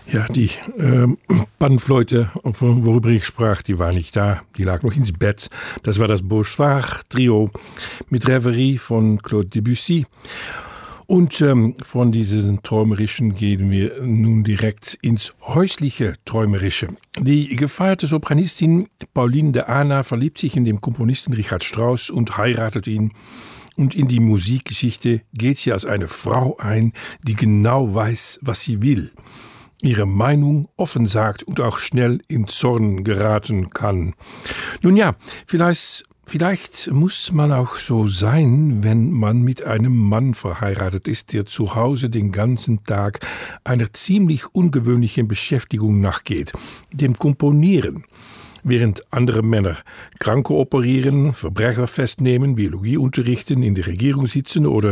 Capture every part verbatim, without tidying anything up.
Ja, die äh, Panflöte, worüber ich sprach, die war nicht da. Die lag noch ins Bett. Das war das Beau Soir Trio mit Rêverie von Claude Debussy. Und ähm, von diesem Träumerischen gehen wir nun direkt ins häusliche Träumerische. Die gefeierte Sopranistin Pauline de Ahna verliebt sich in den Komponisten Richard Strauss und heiratet ihn. Und in die Musikgeschichte geht sie als eine Frau ein, die genau weiß, was sie will, ihre Meinung offen sagt und auch schnell in Zorn geraten kann. Nun ja, vielleicht, vielleicht muss man auch so sein, wenn man mit einem Mann verheiratet ist, der zu Hause den ganzen Tag einer ziemlich ungewöhnlichen Beschäftigung nachgeht, dem Komponieren. Während andere Männer Kranke operieren, Verbrecher festnehmen, Biologie unterrichten, in der Regierung sitzen oder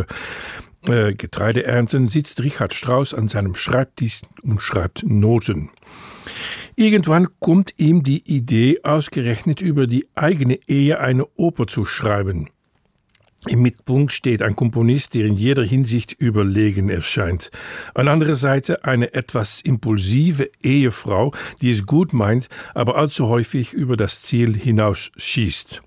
äh, Getreide ernten, sitzt Richard Strauss an seinem Schreibtisch und schreibt Noten. Irgendwann kommt ihm die Idee, ausgerechnet über die eigene Ehe eine Oper zu schreiben. Im Mittelpunkt steht ein Komponist, der in jeder Hinsicht überlegen erscheint. An anderer Seite eine etwas impulsive Ehefrau, die es gut meint, aber allzu häufig über das Ziel hinausschießt.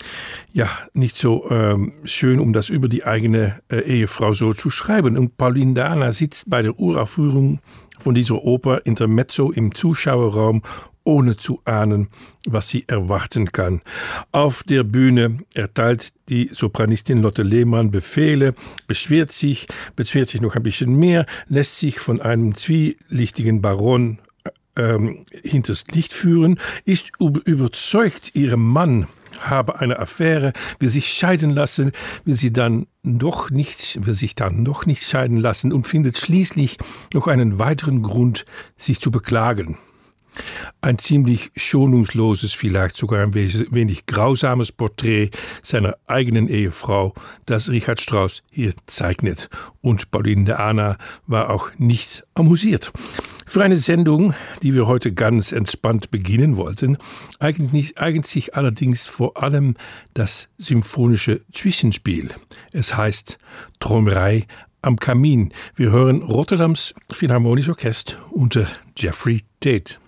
Ja, nicht so ähm, schön, um das über die eigene äh, Ehefrau so zu schreiben. Und Pauline de Ahna sitzt bei der Uraufführung von dieser Oper Intermezzo im Zuschauerraum, ohne zu ahnen, was sie erwarten kann. Auf der Bühne erteilt die Sopranistin Lotte Lehmann Befehle, beschwert sich, beschwert sich noch ein bisschen mehr, lässt sich von einem zwielichtigen Baron ähm, hinters Licht führen, ist überzeugt, ihrem Mann habe eine Affäre, will sich scheiden lassen, will sie dann doch nicht, will sich dann doch nicht scheiden lassen und findet schließlich noch einen weiteren Grund, sich zu beklagen. Ein ziemlich schonungsloses, vielleicht sogar ein wenig grausames Porträt seiner eigenen Ehefrau, das Richard Strauss hier zeichnet. Und Pauline de Ahna war auch nicht amüsiert. Für eine Sendung, die wir heute ganz entspannt beginnen wollten, eignet, eignet sich allerdings vor allem das symphonische Zwischenspiel. Es heißt Träumerei am Kamin. Wir hören Rotterdams Philharmonisches Orchester unter Jeffrey Tate.